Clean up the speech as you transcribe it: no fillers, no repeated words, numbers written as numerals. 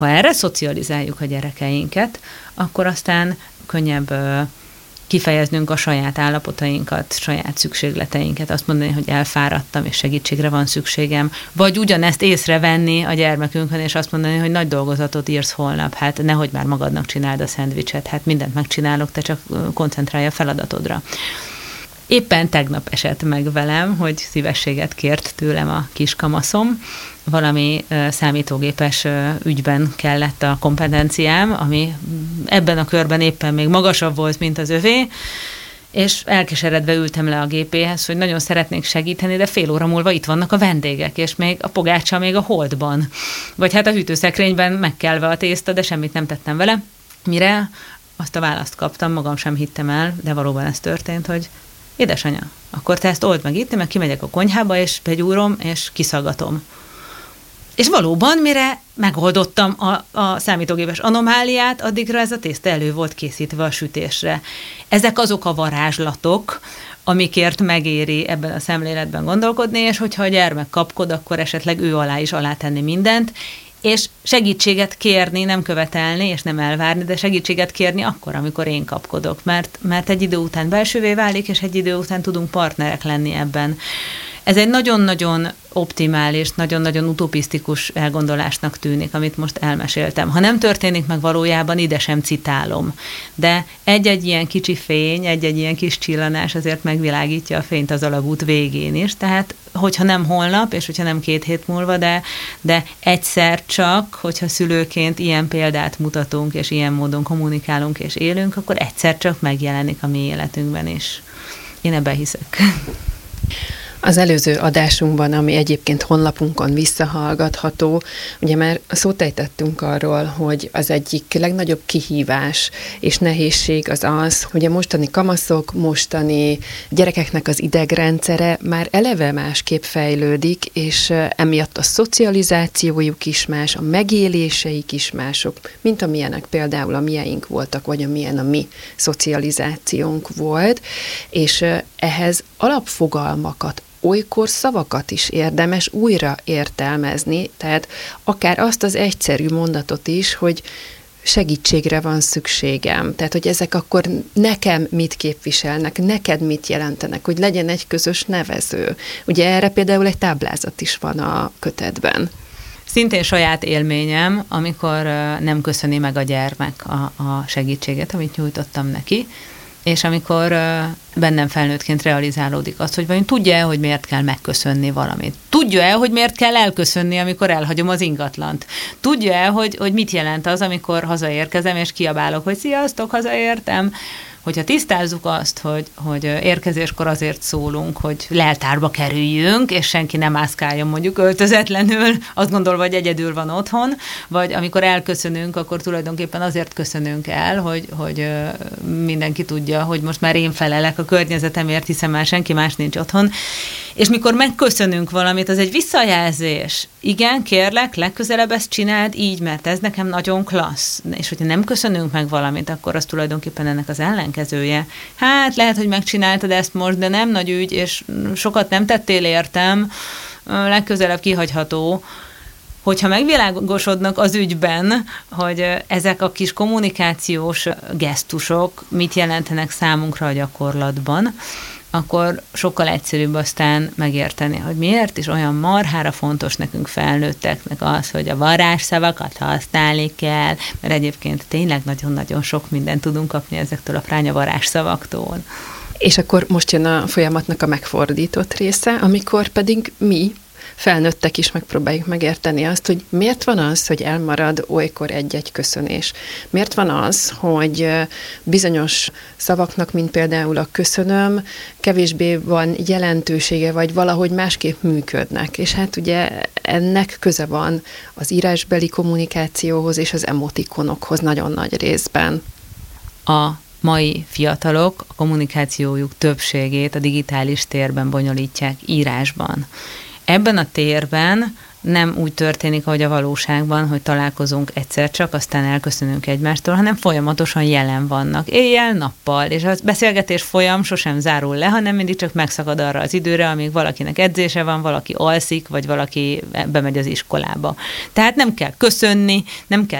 Ha erre szocializáljuk a gyerekeinket, akkor aztán könnyebb kifejeznünk a saját állapotainkat, saját szükségleteinket, azt mondani, hogy elfáradtam, és segítségre van szükségem, vagy ugyanezt észrevenni a gyermekünkön, és azt mondani, hogy nagy dolgozatot írsz holnap, hát nehogy már magadnak csináld a szendvicset, hát mindent megcsinálok, te csak koncentrálj a feladatodra. Éppen tegnap esett meg velem, hogy szívességet kért tőlem a kiskamaszom. Valami számítógépes ügyben kellett a kompetenciám, ami ebben a körben éppen még magasabb volt, mint az övé, és elkeseredve ültem le a gépéhez, hogy nagyon szeretnék segíteni, de fél óra múlva itt vannak a vendégek, és még a pogácsa még a holdban. Vagy hát a hűtőszekrényben megkelve a tészta, de semmit nem tettem vele. Mire azt a választ kaptam, magam sem hittem el, de valóban ez történt, hogy édesanya, akkor te ezt old meg itt, meg kimegyek a konyhába, és begyúrom, és kiszaggatom. És valóban, mire megoldottam a számítógépes anomáliát, addigra ez a tészta elő volt készítve a sütésre. Ezek azok a varázslatok, amikért megéri ebben a szemléletben gondolkodni, és hogyha a gyermek kapkod, akkor esetleg ő alá is alátenni mindent, és segítséget kérni, nem követelni, és nem elvárni, de segítséget kérni akkor, amikor én kapkodok, mert egy idő után belsővé válik, és egy idő után tudunk partnerek lenni ebben. Ez egy nagyon-nagyon optimális, nagyon-nagyon utopisztikus elgondolásnak tűnik, amit most elmeséltem. Ha nem történik meg valójában, ide sem citálom. De egy-egy ilyen kicsi fény, egy-egy ilyen kis csillanás azért megvilágítja a fényt az alagút végén is. Tehát, hogyha nem holnap, és hogyha nem 2 hét múlva, de egyszer csak, hogyha szülőként ilyen példát mutatunk, és ilyen módon kommunikálunk és élünk, akkor egyszer csak megjelenik a mi életünkben is. Én ebben hiszek. Az előző adásunkban, ami egyébként honlapunkon visszahallgatható, ugye már szót ejtettünk arról, hogy az egyik legnagyobb kihívás és nehézség az, hogy a mostani kamaszok, mostani gyerekeknek az idegrendszere már eleve másképp fejlődik, és emiatt a szocializációjuk is más, a megéléseik is mások, mint amilyenek például a mieink voltak, vagy amilyen a mi szocializációnk volt, és ehhez alapfogalmakat, olykor szavakat is érdemes újra értelmezni, tehát akár azt az egyszerű mondatot is, hogy segítségre van szükségem. Tehát, hogy ezek akkor nekem mit képviselnek, neked mit jelentenek, hogy legyen egy közös nevező. Ugye erre például egy táblázat is van a kötetben. Szintén saját élményem, amikor nem köszöni meg a gyermek a segítséget, amit nyújtottam neki, és amikor bennem felnőttként realizálódik az, hogy vajon tudja-e, hogy miért kell megköszönni valamit? Tudja-e, hogy miért kell elköszönni, amikor elhagyom az ingatlant? Tudja-e, hogy mit jelent az, amikor hazaérkezem, és kiabálok, hogy sziasztok, hazaértem? Hogyha tisztázzuk azt, hogy érkezéskor azért szólunk, hogy leltárba kerüljünk, és senki nem mászkáljon mondjuk öltözetlenül, azt gondolva, hogy egyedül van otthon, vagy amikor elköszönünk, akkor tulajdonképpen azért köszönünk el, hogy mindenki tudja, hogy most már én felelek a környezetemért, hiszen már senki más nincs otthon. És mikor megköszönünk valamit, az egy visszajelzés. Igen, kérlek, legközelebb ezt csináld így, mert ez nekem nagyon klassz. És hogyha nem köszönünk meg valamit, akkor az tulajdonképpen ennek az ellenkezője. Hát lehet, hogy megcsináltad ezt most, de nem nagy ügy, és sokat nem tettél értem, legközelebb kihagyható. Hogyha megvilágosodnak az ügyben, hogy ezek a kis kommunikációs gesztusok mit jelentenek számunkra a gyakorlatban, akkor sokkal egyszerűbb aztán megérteni, hogy miért is olyan marhára fontos nekünk felnőtteknek az, hogy a varázsszavakat használni kell, mert egyébként tényleg nagyon-nagyon sok mindent tudunk kapni ezektől a fránya varázsszavaktól. És akkor most jön a folyamatnak a megfordított része, amikor pedig mi, felnőttek is megpróbáljuk megérteni azt, hogy miért van az, hogy elmarad olykor egy-egy köszönés. Miért van az, hogy bizonyos szavaknak, mint például a köszönöm, kevésbé van jelentősége, vagy valahogy másképp működnek. És hát ugye ennek köze van az írásbeli kommunikációhoz és az emotikonokhoz nagyon nagy részben. A mai fiatalok a kommunikációjuk többségét a digitális térben bonyolítják írásban. Ebben a térben nem úgy történik, ahogy a valóságban, hogy találkozunk egyszer csak, aztán elköszönünk egymástól, hanem folyamatosan jelen vannak. Éjjel-nappal, és a beszélgetés folyam sosem zárul le, hanem mindig csak megszakad arra az időre, amíg valakinek edzése van, valaki alszik, vagy valaki bemegy az iskolába. Tehát nem kell köszönni, nem kell